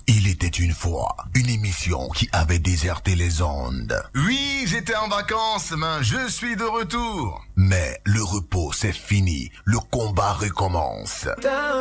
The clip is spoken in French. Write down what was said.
Il était une fois une émission qui avait déserté les ondes. Oui, j'étais en vacances, mais je suis de retour. Mais le repos c'est fini, le combat recommence.